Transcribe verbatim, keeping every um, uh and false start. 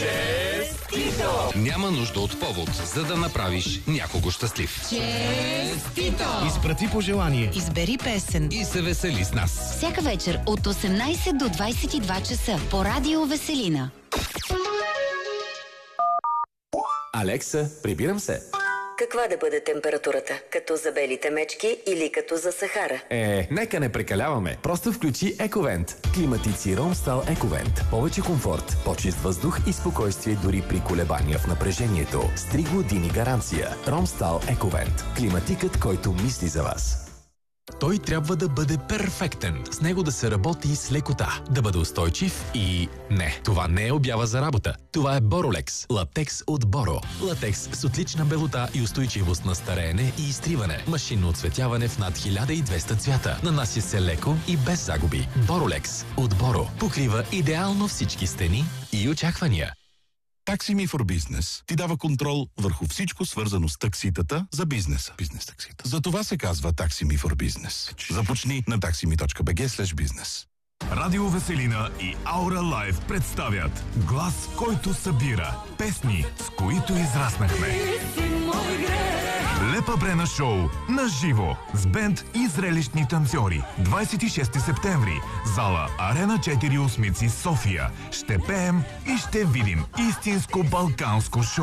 Честито! Няма нужда от повод, за да направиш някого щастлив. Честито! Изпрати пожелание. Избери песен И се весели с нас. Всяка вечер от осемнайсет до двайсет и два часа по Радио Веселина. Алекса, прибирам се. Каква да бъде температурата? Като за белите мечки или като за Сахара? Е, нека не прекаляваме. Просто включи Ековент. Климатици Ромстал Ековент. Повече комфорт, по-чист въздух и спокойствие дори при колебания в напрежението. С три години гаранция. Ромстал Ековент. Климатикът, който мисли за вас. Той трябва да бъде перфектен. С него да се работи с лекота. Да бъде устойчив и... Не, това не е обява за работа. Това е Боролекс. Латекс от Боро. Латекс с отлична белота и устойчивост на стареене и изтриване. Машинно оцветяване в над хиляда и двеста цвята. Нанася се леко и без загуби. Боролекс от Боро. Покрива идеално всички стени и очаквания. TaxiMe for Business ти дава контрол върху всичко свързано с такситата за бизнеса. Бизнес таксита. За това се казва TaxiMe for Business. Започни на taxime точка би джи слеш бизнес. Радио Веселина и Аура Лайв представят глас, който събира песни, с които израснахме. Лепа Брена шоу на живо с бенд и зрелищни танцори. двайсет и шести септември. Зала Арена четири Осмици, София. Ще пеем и ще видим истинско балканско шоу.